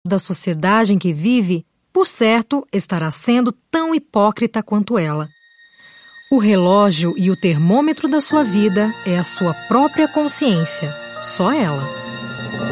da sociedade em que vive, por certo, estará sendo tão hipócrita quanto ela. O relógio e o termômetro da sua vida é a sua própria consciência, só ela.